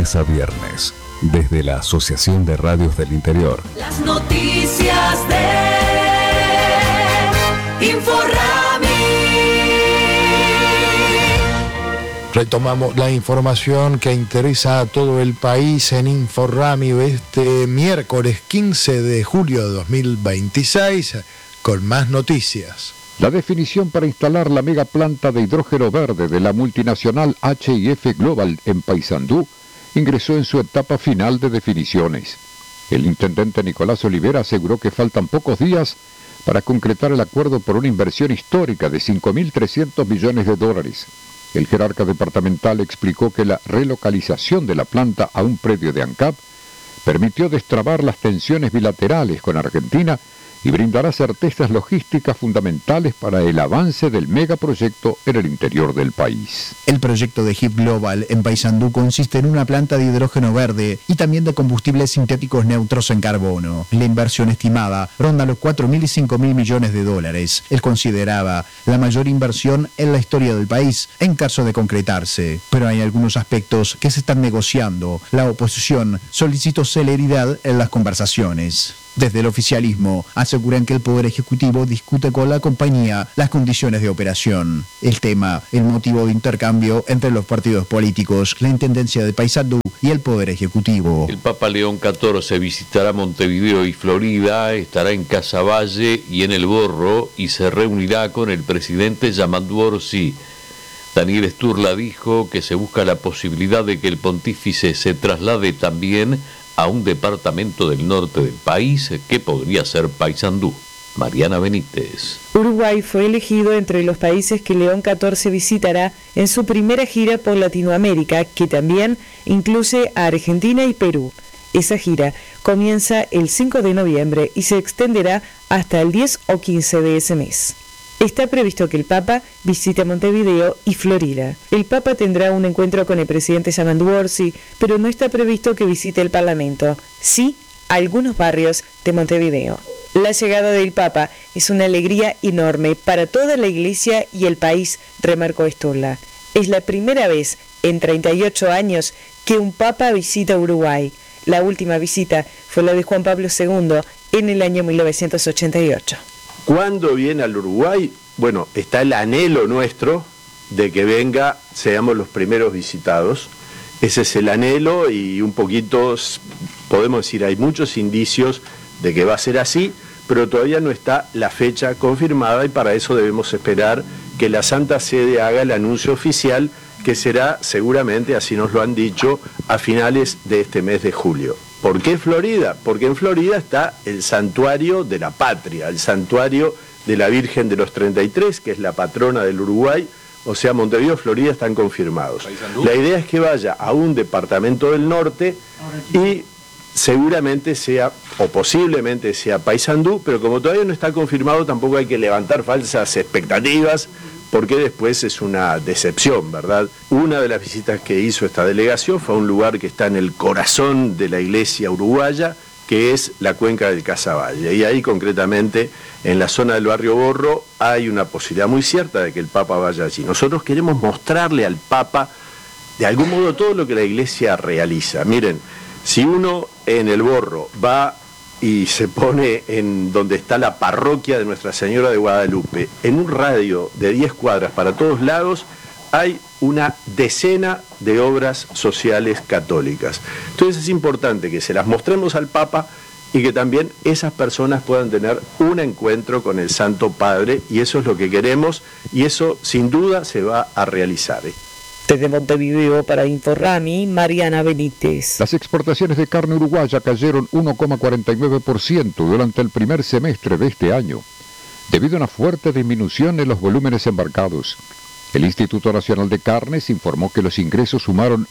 lunes a viernes, desde la Asociación de Radios del Interior. Las noticias de Inforrami. Retomamos la información que interesa a todo el país en Inforrami este miércoles 15 de julio de 2026 con más noticias. La definición para instalar la megaplanta de hidrógeno verde de la multinacional H&F Global en Paysandú ingresó en su etapa final de definiciones. El intendente Nicolás Olivera aseguró que faltan pocos días para concretar el acuerdo por una inversión histórica de 5.300 millones de dólares. El jerarca departamental explicó que la relocalización de la planta a un predio de ANCAP permitió destrabar las tensiones bilaterales con Argentina y brindará certezas logísticas fundamentales para el avance del megaproyecto en el interior del país. El proyecto de HIP Global en Paysandú consiste en una planta de hidrógeno verde y también de combustibles sintéticos neutros en carbono. La inversión estimada ronda los 4.000 y 5.000 millones de dólares. Él consideraba la mayor inversión en la historia del país en caso de concretarse. Pero hay algunos aspectos que se están negociando. La oposición solicitó celeridad en las conversaciones. Desde el oficialismo aseguran que el Poder Ejecutivo discute con la compañía las condiciones de operación. El tema, el motivo de intercambio entre los partidos políticos, la Intendencia de Paysandú y el Poder Ejecutivo. El Papa León XIV visitará Montevideo y Florida, estará en Casaballe y en El Borro y se reunirá con el presidente Yamandu Orsi. Daniel Sturla dijo que se busca la posibilidad de que el pontífice se traslade también a un departamento del norte del país que podría ser Paysandú. Mariana Benítez. Uruguay fue elegido entre los países que León XIV visitará en su primera gira por Latinoamérica, que también incluye a Argentina y Perú. Esa gira comienza el 5 de noviembre y se extenderá hasta el 10 o 15 de ese mes. Está previsto que el Papa visite Montevideo y Florida. El Papa tendrá un encuentro con el presidente Yamandu Orsi, pero no está previsto que visite el Parlamento. Sí, algunos barrios de Montevideo. La llegada del Papa es una alegría enorme para toda la Iglesia y el país, remarcó Sturla. Es la primera vez en 38 años que un Papa visita Uruguay. La última visita fue la de Juan Pablo II en el año 1988. ¿Cuándo viene al Uruguay? Bueno, está el anhelo nuestro de que venga, seamos los primeros visitados. Ese es el anhelo y un poquito, podemos decir, hay muchos indicios de que va a ser así, pero todavía no está la fecha confirmada y para eso debemos esperar que la Santa Sede haga el anuncio oficial, que será seguramente, así nos lo han dicho, a finales de este mes de julio. ¿Por qué Florida? Porque en Florida está el santuario de la patria, el santuario de la Virgen de los 33, que es la patrona del Uruguay, o sea, Montevideo y Florida están confirmados. La idea es que vaya a un departamento del norte y seguramente sea, o posiblemente sea Paysandú, pero como todavía no está confirmado, tampoco hay que levantar falsas expectativas, porque después es una decepción, ¿verdad? Una de las visitas que hizo esta delegación fue a un lugar que está en el corazón de la iglesia uruguaya, que es la cuenca del Casaballe. Y ahí concretamente, en la zona del barrio Borro, hay una posibilidad muy cierta de que el Papa vaya allí. Nosotros queremos mostrarle al Papa, de algún modo, todo lo que la iglesia realiza. Miren, si uno en el Borro va y se pone en donde está la parroquia de Nuestra Señora de Guadalupe, en un radio de 10 cuadras para todos lados, hay una decena de obras sociales católicas. Entonces es importante que se las mostremos al Papa y que también esas personas puedan tener un encuentro con el Santo Padre, y eso es lo que queremos, y eso sin duda se va a realizar. Desde Montevideo para Inforrami, Mariana Benítez. Las exportaciones de carne uruguaya cayeron 1,49% durante el primer semestre de este año, debido a una fuerte disminución en los volúmenes embarcados. El Instituto Nacional de Carnes informó que los ingresos sumaron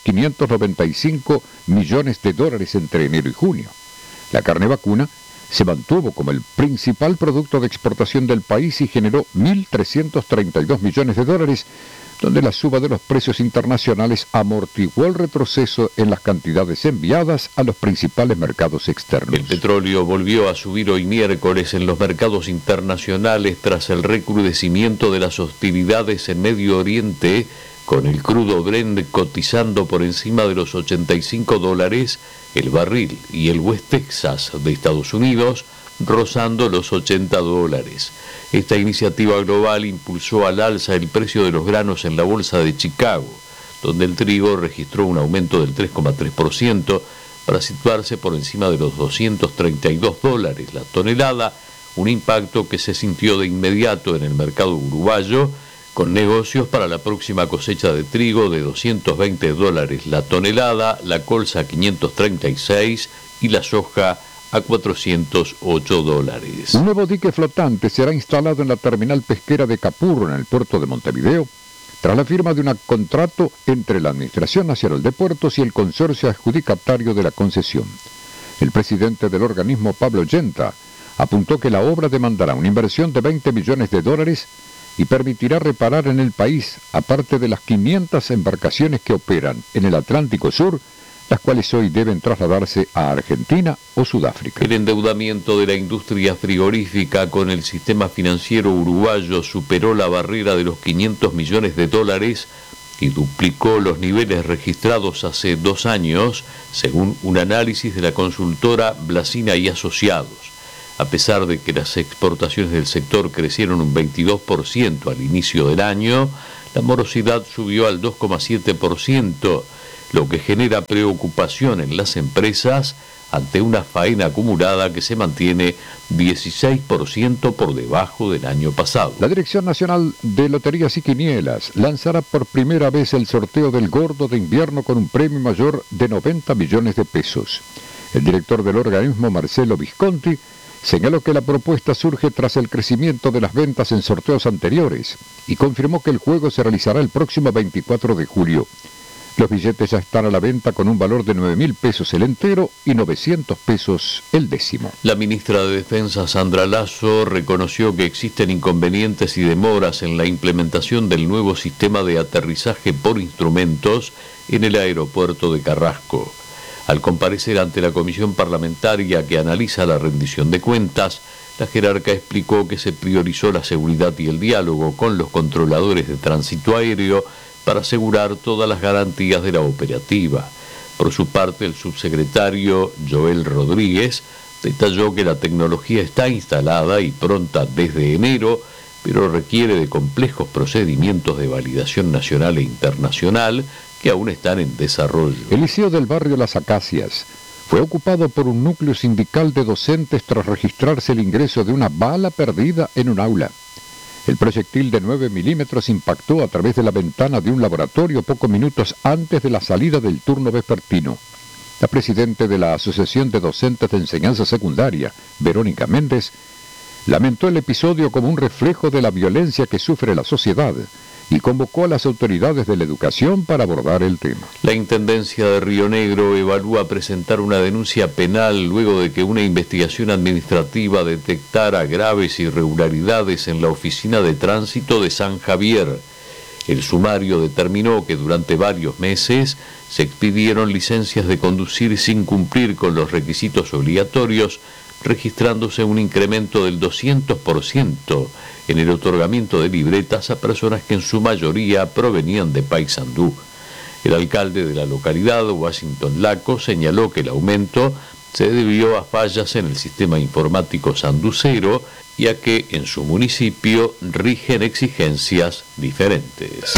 1.595 millones de dólares entre enero y junio. La carne vacuna se mantuvo como el principal producto de exportación del país y generó 1.332 millones de dólares, donde la suba de los precios internacionales amortiguó el retroceso en las cantidades enviadas a los principales mercados externos. El petróleo volvió a subir hoy miércoles en los mercados internacionales tras el recrudecimiento de las hostilidades en Medio Oriente, con el crudo Brent cotizando por encima de los $85 el barril y el West Texas de Estados Unidos rozando los $80. Esta iniciativa global impulsó al alza el precio de los granos en la bolsa de Chicago, donde el trigo registró un aumento del 3,3% para situarse por encima de los $232 la tonelada, un impacto que se sintió de inmediato en el mercado uruguayo, con negocios para la próxima cosecha de trigo de $220 la tonelada, la colza a $536 y la soja a $408. Un nuevo dique flotante será instalado en la terminal pesquera de Capurro, en el puerto de Montevideo, tras la firma de un contrato entre la Administración Nacional de Puertos y el consorcio adjudicatario de la concesión. El presidente del organismo, Pablo Yenta, apuntó que la obra demandará una inversión de $20 millones y permitirá reparar en el país, aparte de las 500 embarcaciones que operan en el Atlántico Sur, las cuales hoy deben trasladarse a Argentina o Sudáfrica. El endeudamiento de la industria frigorífica con el sistema financiero uruguayo superó la barrera de los $500 millones y duplicó los niveles registrados hace 2 años, según un análisis de la consultora Blasina y Asociados. A pesar de que las exportaciones del sector crecieron un 22% al inicio del año, la morosidad subió al 2,7%, lo que genera preocupación en las empresas ante una faena acumulada que se mantiene 16% por debajo del año pasado. La Dirección Nacional de Loterías y Quinielas lanzará por primera vez el sorteo del Gordo de Invierno con un premio mayor de $90 millones. El director del organismo, Marcelo Visconti, señaló que la propuesta surge tras el crecimiento de las ventas en sorteos anteriores y confirmó que el juego se realizará el próximo 24 de julio. Los billetes ya están a la venta con un valor de $9.000 el entero y $900 el décimo. La ministra de Defensa, Sandra Lasso, reconoció que existen inconvenientes y demoras en la implementación del nuevo sistema de aterrizaje por instrumentos en el aeropuerto de Carrasco. Al comparecer ante la comisión parlamentaria que analiza la rendición de cuentas, la jerarca explicó que se priorizó la seguridad y el diálogo con los controladores de tránsito aéreo para asegurar todas las garantías de la operativa. Por su parte, el subsecretario Joel Rodríguez detalló que la tecnología está instalada y pronta desde enero, pero requiere de complejos procedimientos de validación nacional e internacional que aún están en desarrollo. El liceo del barrio Las Acacias fue ocupado por un núcleo sindical de docentes tras registrarse el ingreso de una bala perdida en un aula. El proyectil de 9 milímetros impactó a través de la ventana de un laboratorio pocos minutos antes de la salida del turno vespertino. La presidenta de la Asociación de Docentes de Enseñanza Secundaria, Verónica Méndez, lamentó el episodio como un reflejo de la violencia que sufre la sociedad y convocó a las autoridades de la educación para abordar el tema. La Intendencia de Río Negro evalúa presentar una denuncia penal luego de que una investigación administrativa detectara graves irregularidades en la Oficina de Tránsito de San Javier. El sumario determinó que durante varios meses se expidieron licencias de conducir sin cumplir con los requisitos obligatorios, registrándose un incremento del 200% en el otorgamiento de libretas a personas que en su mayoría provenían de Paysandú. El alcalde de la localidad, Washington Laco, señaló que el aumento se debió a fallas en el sistema informático sanducero y a que en su municipio rigen exigencias diferentes.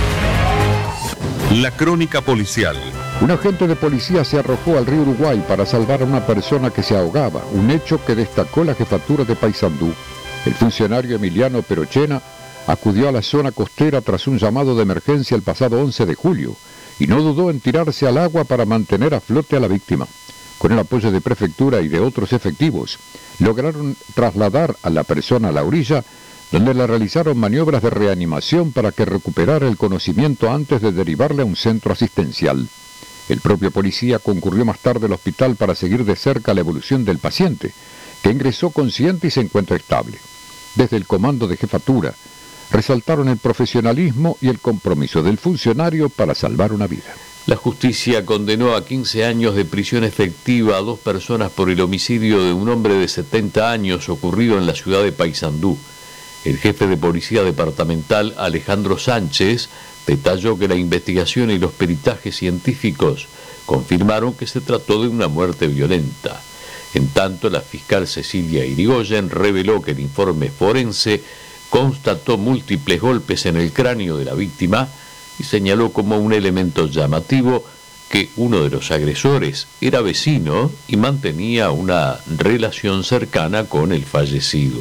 La crónica policial. Un agente de policía se arrojó al río Uruguay para salvar a una persona que se ahogaba, un hecho que destacó la jefatura de Paysandú. El funcionario Emiliano Perochena acudió a la zona costera tras un llamado de emergencia el pasado 11 de julio y no dudó en tirarse al agua para mantener a flote a la víctima. Con el apoyo de prefectura y de otros efectivos, lograron trasladar a la persona a la orilla, donde le realizaron maniobras de reanimación para que recuperara el conocimiento antes de derivarle a un centro asistencial. El propio policía concurrió más tarde al hospital para seguir de cerca la evolución del paciente, que ingresó consciente y se encuentra estable. Desde el comando de jefatura, resaltaron el profesionalismo y el compromiso del funcionario para salvar una vida. La justicia condenó a 15 años de prisión efectiva a 2 personas por el homicidio de un hombre de 70 años ocurrido en la ciudad de Paysandú. El jefe de policía departamental, Alejandro Sánchez, Detalló que la investigación y los peritajes científicos confirmaron que se trató de una muerte violenta. En tanto, la fiscal Cecilia Irigoyen reveló que el informe forense constató múltiples golpes en el cráneo de la víctima y señaló como un elemento llamativo que uno de los agresores era vecino y mantenía una relación cercana con el fallecido.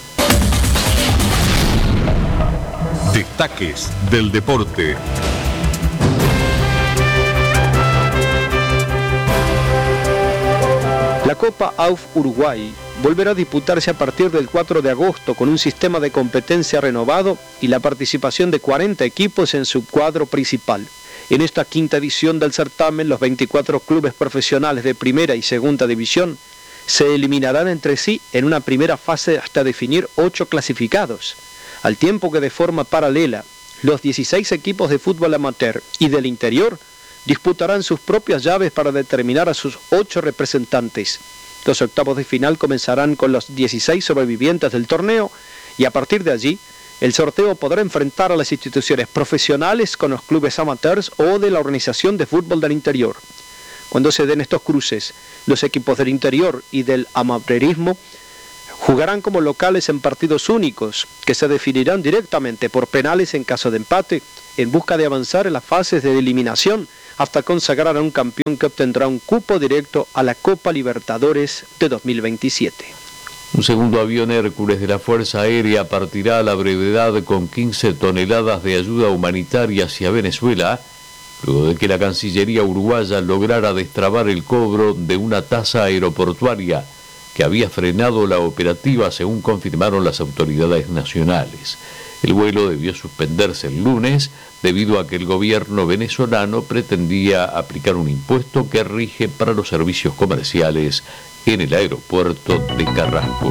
Destaques del deporte. La Copa AUF Uruguay volverá a disputarse a partir del 4 de agosto con un sistema de competencia renovado y la participación de 40 equipos en su cuadro principal. En esta quinta edición del certamen, los 24 clubes profesionales de primera y segunda división se eliminarán entre sí en una primera fase hasta definir 8 clasificados, al tiempo que de forma paralela, los 16 equipos de fútbol amateur y del interior disputarán sus propias llaves para determinar a sus 8 representantes. Los octavos de final comenzarán con los 16 sobrevivientes del torneo y a partir de allí, el sorteo podrá enfrentar a las instituciones profesionales con los clubes amateurs o de la organización de fútbol del interior. Cuando se den estos cruces, los equipos del interior y del amateurismo jugarán como locales en partidos únicos, que se definirán directamente por penales en caso de empate, en busca de avanzar en las fases de eliminación hasta consagrar a un campeón que obtendrá un cupo directo a la Copa Libertadores de 2027. Un segundo avión Hércules de la Fuerza Aérea partirá a la brevedad con 15 toneladas de ayuda humanitaria hacia Venezuela, luego de que la Cancillería uruguaya lograra destrabar el cobro de una tasa aeroportuaria que había frenado la operativa, según confirmaron las autoridades nacionales. El vuelo debió suspenderse el lunes debido a que el gobierno venezolano pretendía aplicar un impuesto que rige para los servicios comerciales en el aeropuerto de Carrasco.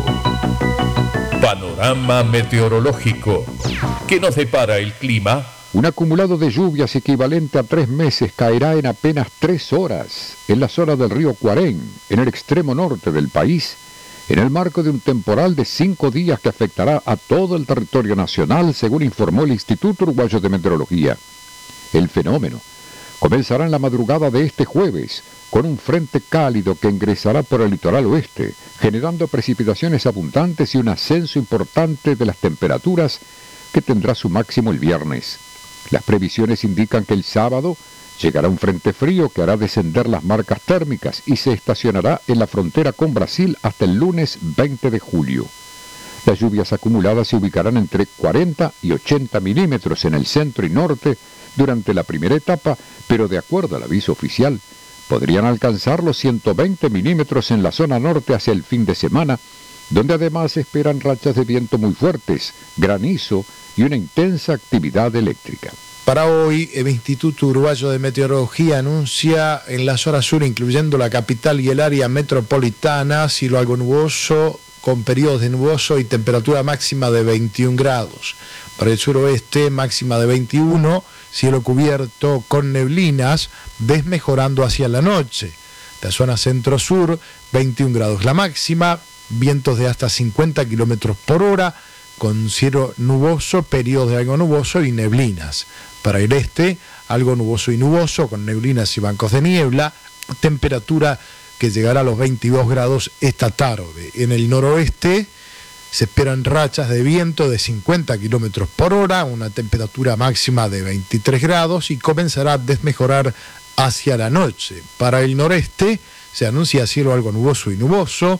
Panorama meteorológico. ¿Qué nos depara el clima? Un acumulado de lluvias equivalente a 3 meses caerá en apenas 3 horas en la zona del río Cuarén, en el extremo norte del país, en el marco de un temporal de 5 días que afectará a todo el territorio nacional, según informó el Instituto Uruguayo de Meteorología. El fenómeno comenzará en la madrugada de este jueves, con un frente cálido que ingresará por el litoral oeste, generando precipitaciones abundantes y un ascenso importante de las temperaturas que tendrá su máximo el viernes. Las previsiones indican que el sábado llegará un frente frío que hará descender las marcas térmicas y se estacionará en la frontera con Brasil hasta el lunes 20 de julio. Las lluvias acumuladas se ubicarán entre 40 y 80 milímetros en el centro y norte durante la primera etapa, pero de acuerdo al aviso oficial, podrían alcanzar los 120 milímetros en la zona norte hacia el fin de semana, donde además se esperan rachas de viento muy fuertes, granizo y una intensa actividad eléctrica. Para hoy, el Instituto Uruguayo de Meteorología anuncia en la zona sur, incluyendo la capital y el área metropolitana, cielo algo nuboso, con periodos de nuboso y temperatura máxima de 21 grados. Para el suroeste, máxima de 21, cielo cubierto con neblinas, desmejorando hacia la noche. La zona centro-sur, 21 grados la máxima, vientos de hasta 50 kilómetros por hora, con cielo nuboso, periodos de algo nuboso y neblinas. Para el este, algo nuboso y nuboso, con neblinas y bancos de niebla, temperatura que llegará a los 22 grados esta tarde. En el noroeste se esperan rachas de viento de 50 kilómetros por hora, una temperatura máxima de 23 grados y comenzará a desmejorar hacia la noche. Para el noreste se anuncia cielo algo nuboso y nuboso,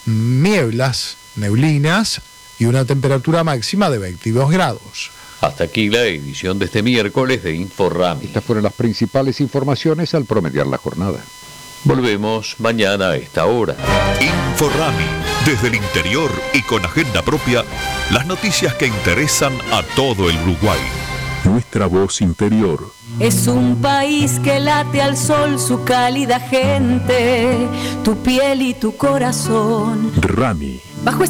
nieblas, neblinas y una temperatura máxima de 22 grados. Hasta aquí la edición de este miércoles de InfoRami. Estas fueron las principales informaciones al promediar la jornada. Volvemos mañana a esta hora. InfoRami, desde el interior y con agenda propia, las noticias que interesan a todo el Uruguay. Nuestra voz interior. Es un país que late al sol su cálida gente, tu piel y tu corazón. Rami. Bajo esta